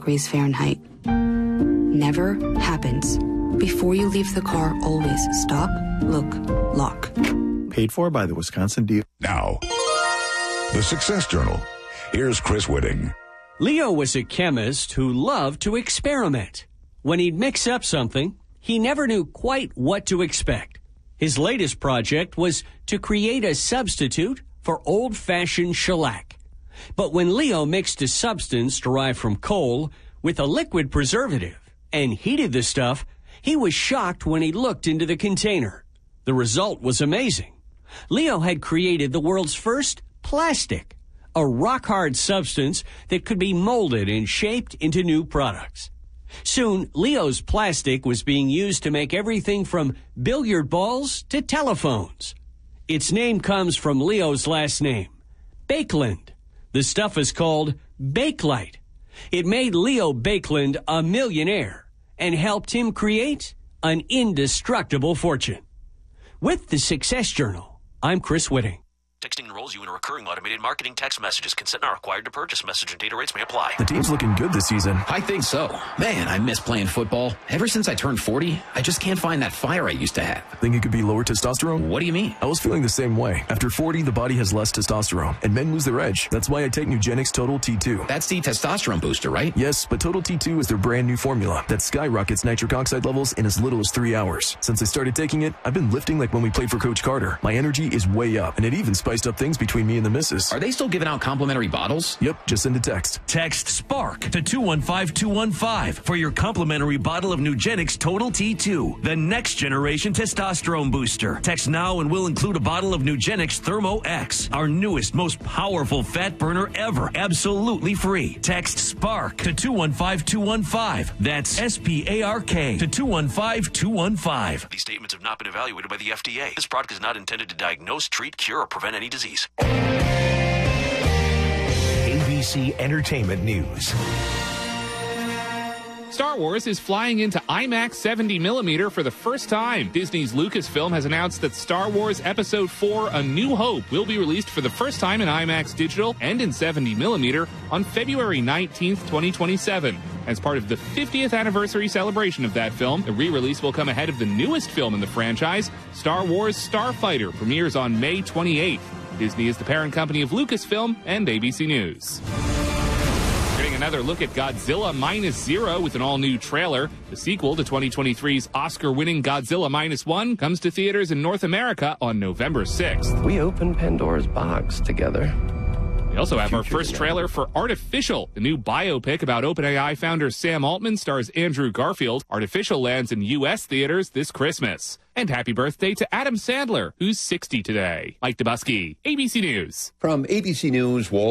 degrees Fahrenheit. Never happens. Before you leave the car, always stop, look, lock. Paid for by the Wisconsin DOT. Now, the Success Journal. Here's Chris Whitting. Leo was a chemist who loved to experiment. When he'd mix up something, he never knew quite what to expect. His latest project was to create a substitute for old-fashioned shellac. But when Leo mixed a substance derived from coal with a liquid preservative and heated the stuff, he was shocked when he looked into the container. The result was amazing. Leo had created the world's first plastic, a rock-hard substance that could be molded and shaped into new products. Soon, Leo's plastic was being used to make everything from billiard balls to telephones. Its name comes from Leo's last name, Baekeland. The stuff is called Bakelite. It made Leo Baekeland a millionaire and helped him create an indestructible fortune. With the Success Journal, I'm Chris Whitting. Texting enrolls you in a recurring automated marketing text messages. Consent not required to purchase. Message and data rates may apply. The team's looking good this season. I think so. Man, I miss playing football. Ever since I turned 40, I just can't find that fire I used to have. Think it could be lower testosterone? What do you mean? I was feeling the same way. After 40, the body has less testosterone, and men lose their edge. That's why I take Nugenix Total T2. That's the testosterone booster, right? Yes, but Total T2 is their brand new formula that skyrockets nitric oxide levels in as little as 3 hours. Since I started taking it, I've been lifting like when we played for Coach Carter. My energy is way up, and it even spiced up things between me and the missus. Are they still giving out complimentary bottles? Yep, just send a text. Text SPARK to 215-215 for your complimentary bottle of Nugenix Total T2, the next generation testosterone booster. Text now and we'll include a bottle of Nugenix Thermo X, our newest, most powerful fat burner ever, absolutely free. Text SPARK to 215-215. That's SPARK to 215-215. These statements have not been evaluated by the FDA. This product is not intended to diagnose, treat, cure, or prevent any disease. ABC Entertainment News. Star Wars is flying into IMAX 70mm for the first time. Disney's Lucasfilm has announced that Star Wars Episode 4 A New Hope will be released for the first time in IMAX Digital and in 70mm on February 19th, 2027. As part of the 50th anniversary celebration of that film, the re-release will come ahead of the newest film in the franchise, Star Wars Starfighter, premieres on May 28th. Disney is the parent company of Lucasfilm and ABC News. Getting another look at Godzilla Minus Zero with an all-new trailer. The sequel to 2023's Oscar-winning Godzilla Minus One comes to theaters in North America on November 6th. We opened Pandora's box together. We also have our first trailer for Artificial, the new biopic about OpenAI founder Sam Altman, stars Andrew Garfield. Artificial lands in U.S. theaters this Christmas. And happy birthday to Adam Sandler, who's 60 today. Mike Dubusky, ABC News. From ABC News, Wall